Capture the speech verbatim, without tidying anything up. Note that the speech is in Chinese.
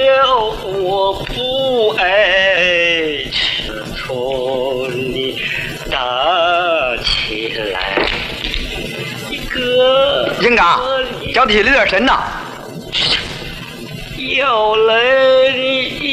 了我不爱吃醋，你打起来一个。 营长，脚底下留点神呐。 要来你